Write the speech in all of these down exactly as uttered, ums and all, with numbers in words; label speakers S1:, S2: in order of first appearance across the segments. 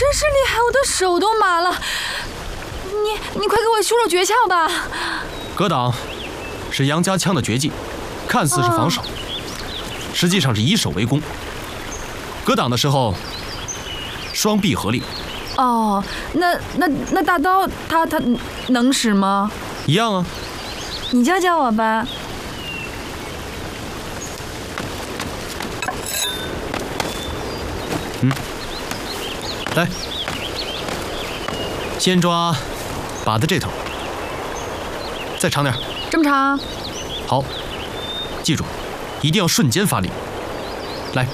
S1: 真是厉害，我的手都麻了。你你快给我修修诀窍吧。
S2: 格挡是杨家枪的绝技，看似是防守，哦、实际上是以守为攻。格挡的时候，双臂合力。
S1: 哦，那那那大刀它它能使吗？
S2: 一样啊。
S1: 你教教我吧。
S2: 嗯，来，先抓把的这头，再长点。
S1: 这么长？
S2: 好，记住，一定要瞬间发力。来，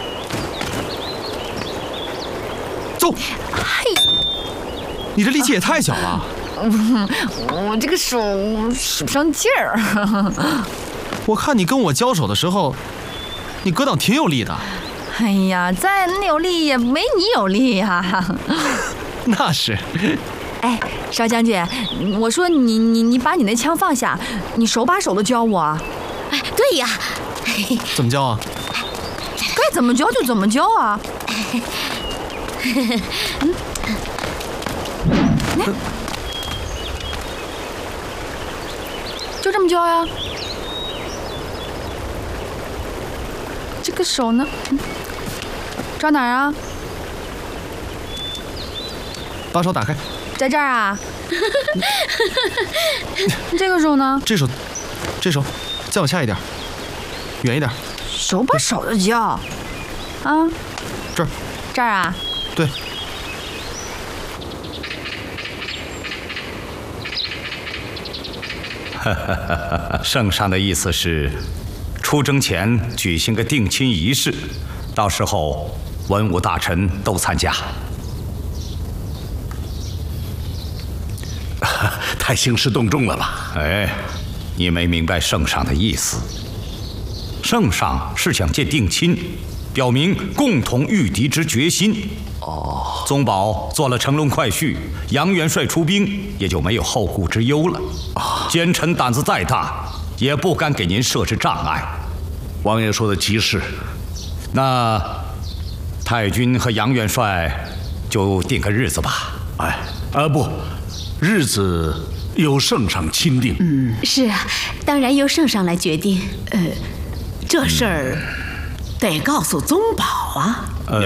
S2: 走。
S1: 嘿，
S2: 你这力气也太小了。
S1: 嗯，我这个手使不上劲儿。
S2: 我看你跟我交手的时候，你格挡挺有力的。
S1: 哎呀，再有力也没你有力呀。
S2: 那是。
S1: 哎，邵将军，我说你你你把你那枪放下，你手把手的教我。
S3: 哎，对呀。
S2: 怎么教啊？
S1: 该怎么教就怎么教啊。嗯。嗯就这么教呀。这个手呢？嗯、抓哪儿啊？
S2: 把手打开。
S1: 在这儿啊。这个手呢？
S2: 这手，这手，再往下一点，远一点。
S1: 手把手的教。啊？
S2: 这儿。
S1: 这儿啊？
S2: 对。
S4: 圣上的意思是，出征前举行个定亲仪式，到时候文武大臣都参加。
S5: 太兴师动众了吧？
S4: 哎，你没明白圣上的意思。圣上是想借定亲，表明共同御敌之决心。
S5: 哦，
S4: 宗保做了乘龙快婿，杨元帅出兵，也就没有后顾之忧了。啊，奸臣胆子再大，也不敢给您设置障碍。
S5: 王爷说的极是。
S4: 那太君和杨元帅就定个日子吧。
S5: 哎，啊不，日子由圣上钦定。
S3: 嗯，是啊，当然由圣上来决定。呃，这事儿得告诉宗保啊。